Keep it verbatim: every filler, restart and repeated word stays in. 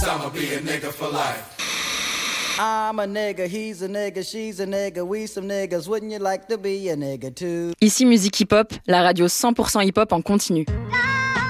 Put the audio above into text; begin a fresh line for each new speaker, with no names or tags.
I'ma be a nigga for life. I'm a nigga, he's a nigga, she's a nigga, we some niggas, wouldn't you like to be a nigga too?
Ici Musique Hip Hop, la radio cent pour cent hip hop en continu.
Ah